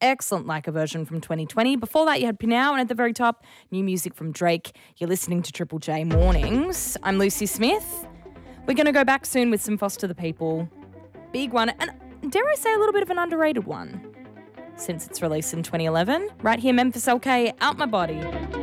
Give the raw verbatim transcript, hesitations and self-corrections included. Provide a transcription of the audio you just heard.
excellent Like a Version from twenty twenty. Before that, you had Pinau, and at the very top, new music from Drake. You're listening to Triple J Mornings. I'm Lucy Smith. We're going to go back soon with some Foster the People. Big one, and dare I say a little bit of an underrated one since its release in twenty eleven. Right here, Memphis L K, Out My Body.